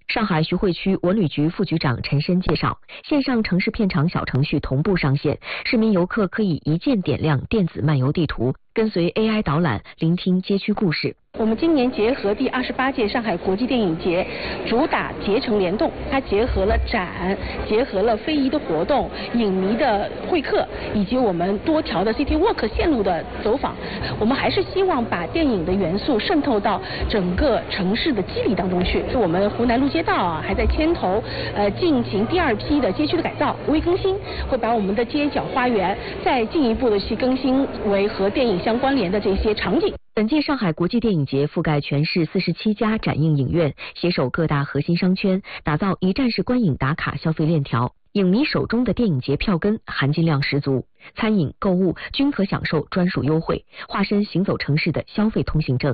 上海徐汇区文旅局副局长陈申介绍，线上城市片场小程序同步上线，市民游客可以一键点亮电子漫游地图，跟随 AI 导览，聆听街区故事。 我们今年结合第28届上海国际电影节，主打节城联动，它结合了展，结合了非遗的活动、影迷的会客，以及我们多条的 City Walk 线路的走访。我们还是希望把电影的元素渗透到整个城市的肌理当中去。我们湖南路街道啊，还在牵头进行第2批的街区的改造、微更新，会把我们的街角花园再进一步的去更新为和电影相关联的这些场景。 本届上海国际电影节覆盖全市47家展映影院，携手各大核心商圈，打造一站式观影打卡消费链条。影迷手中的电影节票根含金量十足，餐饮、购物均可享受专属优惠，化身行走城市的消费通行证。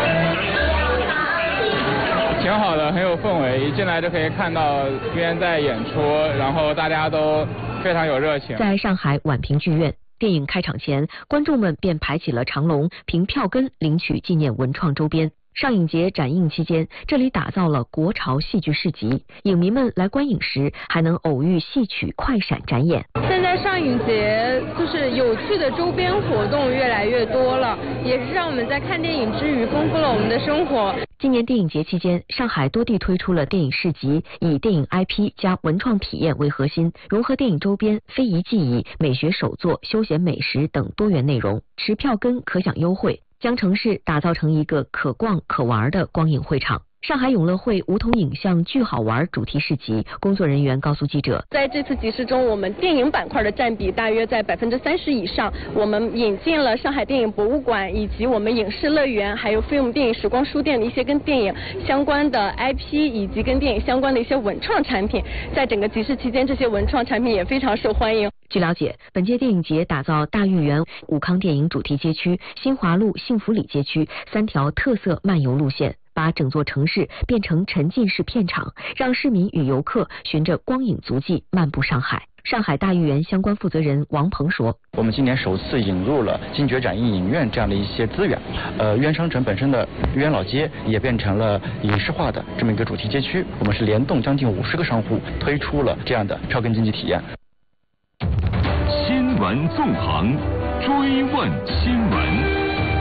挺好的，很有氛围，一进来就可以看到剧院在演出，然后大家都非常有热情。 在上海宛平剧院，电影开场前，观众们便排起了长龙，凭票根领取纪念文创周边。上影节展映期间，这里打造了国潮戏剧市集，影迷们来观影时还能偶遇戏曲快闪展演。 现在上影节就是有趣的周边活动越来越多了，也是让我们在看电影之余丰富了我们的生活。 今年电影节期间，上海多地推出了电影市集，以电影 IP 加文创体验为核心，融合电影周边、非遗技艺、美学手作、休闲美食等多元内容，持票根可享优惠，将城市打造成一个可逛可玩的光影会场。上海永乐汇梧桐影像巨好玩主题市集，工作人员告诉记者， 在这次集市中，我们电影板块的占比大约在30%以上。我们引进了上海电影博物馆以及我们影视乐园，还有 Film 电影时光书店的一些跟电影相关的 IP 以及跟电影相关的一些文创产品。在整个集市期间，这些文创产品也非常受欢迎。 据了解，本届电影节打造大豫园武康电影主题街区、新华路幸福里街区3条特色漫游路线，把整座城市变成沉浸式片场，让市民与游客循着光影足迹漫步上海。上海大豫园相关负责人王鹏说， 我们今年首次引入了金爵展映影院这样的一些资源，豫园商城本身的豫园老街也变成了影视化的这么一个主题街区，我们是联动将近50个商户推出了这样的票根经济体验。 新闻纵横，追问新闻。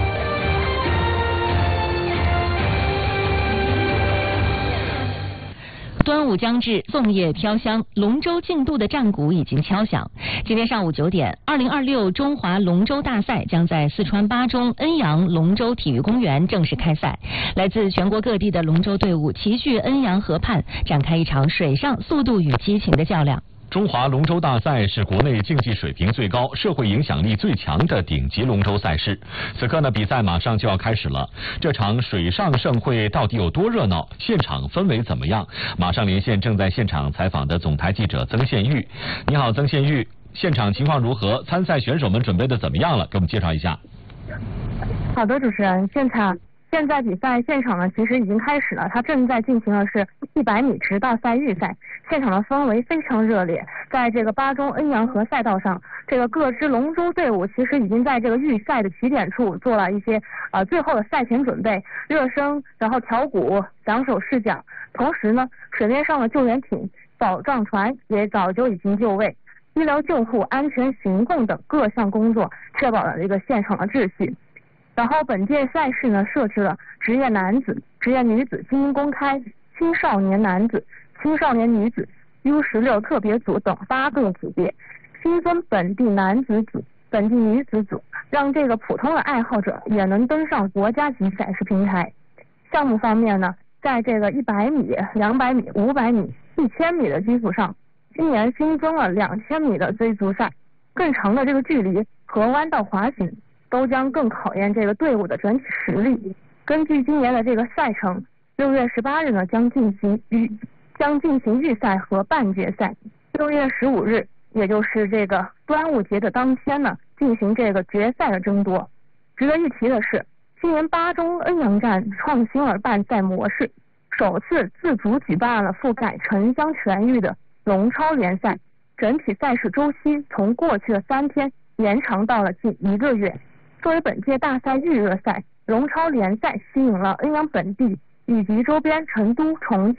端午将至，粽叶飘香，龙舟竞渡的战鼓已经敲响。今天上午9点，2026中华龙舟大赛将在四川巴中恩阳龙舟体育公园正式开赛。来自全国各地的龙舟队伍齐聚恩阳河畔，展开一场水上速度与激情的较量。 中华龙舟大赛是国内竞技水平最高、社会影响力最强的顶级龙舟赛事。此刻呢，比赛马上就要开始了。这场水上盛会到底有多热闹？现场氛围怎么样？马上连线正在现场采访的总台记者曾宪玉。你好，曾宪玉，现场情况如何？参赛选手们准备的怎么样了？给我们介绍一下。 好的，主持人，现在比赛现场呢，其实已经开始了，它正在进行的是100米直道赛预赛，现场的氛围非常热烈。在这个巴中恩阳河赛道上，这个各支龙舟队伍其实已经在这个预赛的起点处做了一些最后的赛前准备、热身，然后调鼓、两手试桨。同时呢，水面上的救援艇、保障船也早就已经就位，医疗救护、安全行动等各项工作确保了这个现场的秩序。然后本届赛事呢，设置了职业男子、职业女子精英公开、青少年男子、青少年女子、U16特别组等8个组别，新增本地男子组、本地女子组，让这个普通的爱好者也能登上国家级赛事平台。项目方面呢，在这个100米、200米、500米、1000米的基础上，今年新增了2000米的追逐赛，更长的这个距离和弯道滑行都将更考验这个队伍的整体实力。根据今年的这个赛程，6月18日呢将进行预赛和半决赛，6月15日，也就是这个端午节的当天呢，进行这个决赛的争夺。值得一提的是，今年巴中恩阳站创新了办赛模式，首次自主举办了覆盖城乡全域的龙超联赛，整体赛事周期从过去的3天延长到了近1个月。作为本届大赛预热赛，龙超联赛吸引了恩阳本地以及周边成都、重庆